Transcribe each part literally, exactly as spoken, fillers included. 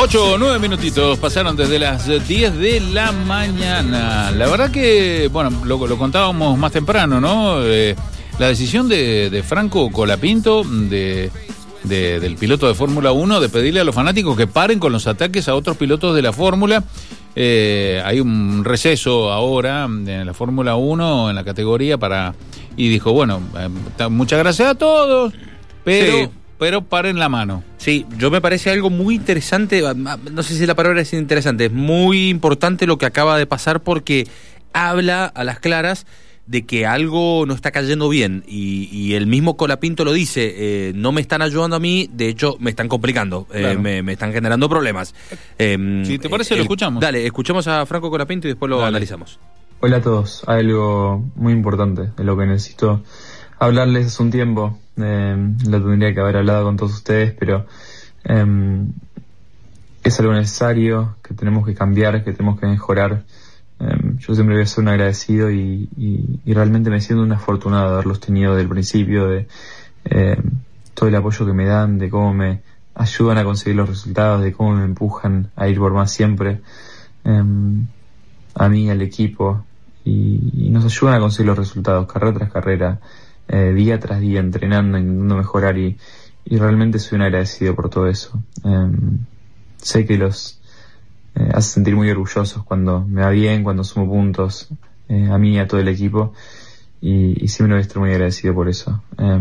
ocho o nueve minutitos pasaron desde las diez de la mañana. La verdad que, bueno, lo, lo contábamos más temprano, ¿no? Eh, la decisión de, de Franco Colapinto, de, de, del piloto de Fórmula uno, de pedirle a los fanáticos que paren con los ataques a otros pilotos de la Fórmula. Eh, hay un receso ahora en la Fórmula uno, en la categoría, para y dijo, bueno, eh, muchas gracias a todos, pero... Sí. Pero paren la mano. Sí, yo me parece algo muy interesante, no sé si la palabra es interesante, es muy importante lo que acaba de pasar porque habla a las claras de que algo no está cayendo bien y, y el mismo Colapinto lo dice, eh, no me están ayudando a mí, de hecho me están complicando, claro. eh, me, me están generando problemas. Eh, si te parece, el, lo escuchamos. Dale, escuchemos a Franco Colapinto y después lo dale. analizamos. Hola a todos, hay algo muy importante de lo que necesito hablarles hace un tiempo. Eh, lo tendría que haber hablado con todos ustedes, pero eh, es algo necesario, que tenemos que cambiar, que tenemos que mejorar. Eh, yo siempre voy a ser un agradecido y, y, y realmente me siento un afortunado de haberlos tenido desde el principio, de eh, todo el apoyo que me dan, de cómo me ayudan a conseguir los resultados, de cómo me empujan a ir por más siempre, eh, a mí, al equipo, y, y nos ayudan a conseguir los resultados, carrera tras carrera. Eh, día tras día entrenando, intentando mejorar y, y realmente soy un agradecido por todo eso. Eh, sé que los eh, hace sentir muy orgullosos cuando me va bien, cuando sumo puntos, eh, a mí y a todo el equipo, y, y siempre voy a estar muy agradecido por eso. Eh,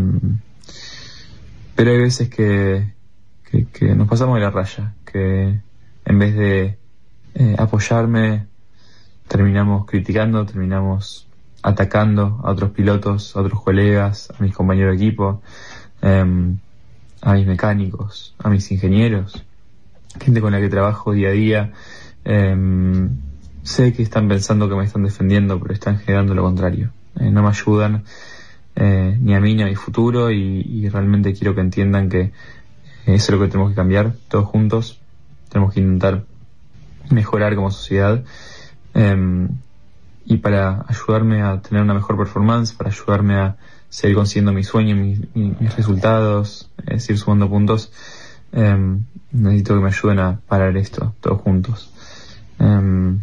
pero hay veces que, que, que nos pasamos de la raya, que en vez de eh, apoyarme terminamos criticando, terminamos atacando a otros pilotos, a otros colegas, a mis compañeros de equipo, eh, a mis mecánicos, a mis ingenieros, gente con la que trabajo día a día. Eh, sé que están pensando que me están defendiendo, pero están generando lo contrario. Eh, no me ayudan eh, ni a mí ni a mi futuro y, y realmente quiero que entiendan que eso es lo que tenemos que cambiar todos juntos. Tenemos que intentar mejorar como sociedad. Eh, y para ayudarme a tener una mejor performance, para ayudarme a seguir consiguiendo mis sueños, mis, mis resultados, eh, seguir sumando puntos, eh, necesito que me ayuden a parar esto, todos juntos. Eh,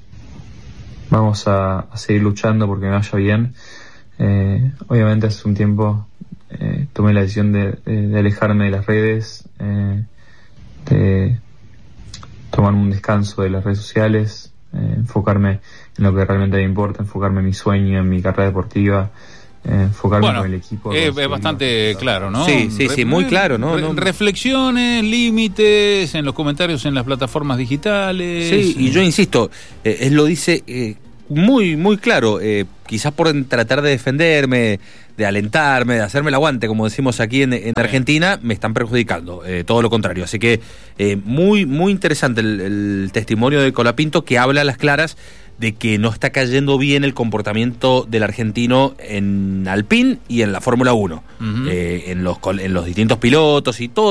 vamos a, a seguir luchando porque me vaya bien. Eh, obviamente hace un tiempo eh, tomé la decisión de, de, de alejarme de las redes, eh, de tomar un descanso de las redes sociales, eh, enfocarme en lo que realmente me importa, enfocarme en mi sueño, en mi carrera deportiva, eh, enfocarme bueno, con el equipo. Es, es bastante claro, ¿no? Sí, sí, sí, muy claro, ¿no? Re, reflexiones, límites, en los comentarios en las plataformas digitales. Sí, y yo insisto, eh, él lo dice eh, muy, muy claro, eh, quizás por tratar de defenderme, de alentarme, de hacerme el aguante, como decimos aquí en, en Argentina, me están perjudicando, eh, todo lo contrario. Así que eh, muy, muy interesante el, el testimonio de Colapinto, que habla a las claras de que no está cayendo bien el comportamiento del argentino en Alpine y en la Fórmula uno, uh-huh. eh, en los, en los distintos pilotos y todo.